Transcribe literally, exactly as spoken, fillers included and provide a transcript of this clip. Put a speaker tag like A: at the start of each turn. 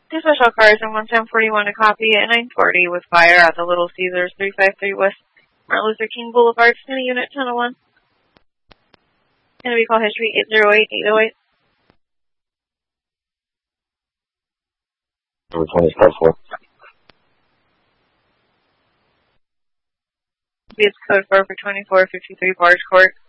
A: Two special cars and one ten forty-one to copy at nine forty with fire at the Little Caesars three five three West Martin Luther King Boulevard, City Unit ten oh one. And we call history eight zero eight eight oh eight.
B: Number twenty-five four.
A: It's code four for twenty-four fifty-three Barge Court.